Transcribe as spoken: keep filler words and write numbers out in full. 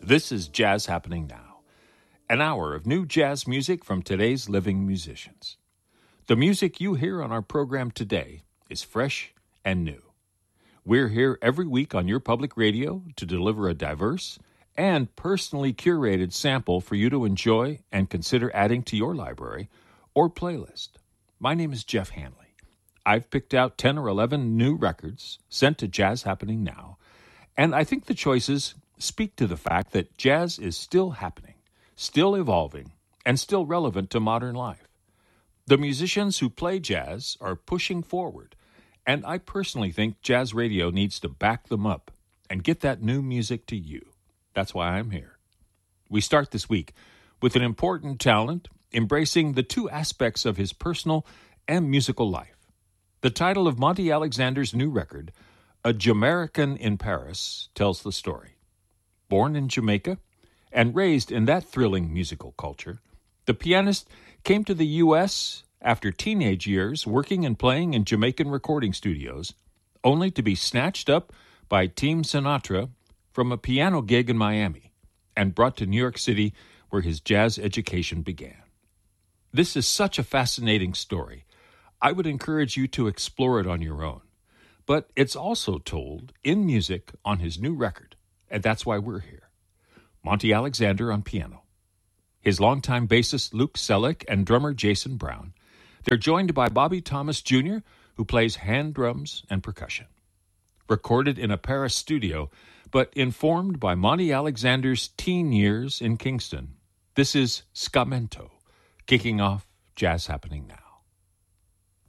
This is Jazz Happening Now, an hour of new jazz music from today's living musicians. The music you hear on our program today is fresh and new. We're here every week on your public radio to deliver a diverse and personally curated sample for you to enjoy and consider adding to your library or playlist. My name is Jeff Hanley. I've picked out ten or eleven new records sent to Jazz Happening Now, and I think the choices speak to the fact that jazz is still happening, still evolving, and still relevant to modern life. The musicians who play jazz are pushing forward, and I personally think jazz radio needs to back them up and get that new music to you. That's why I'm here. We start this week with an important talent embracing the two aspects of his personal and musical life. The title of Monty Alexander's new record, A Jamaican in Paris, tells the story. Born in Jamaica and raised in that thrilling musical culture, the pianist came to the U S after teenage years working and playing in Jamaican recording studios, only to be snatched up by Team Sinatra from a piano gig in Miami and brought to New York City where his jazz education began. This is such a fascinating story. I would encourage you to explore it on your own. But it's also told in music on his new record, and that's why we're here. Monty Alexander on piano. His longtime bassist Luke Selleck and drummer Jason Brown. They're joined by Bobby Thomas Junior, who plays hand drums and percussion. Recorded in a Paris studio, but informed by Monty Alexander's teen years in Kingston, this is Scamento, kicking off Jazz Happening Now.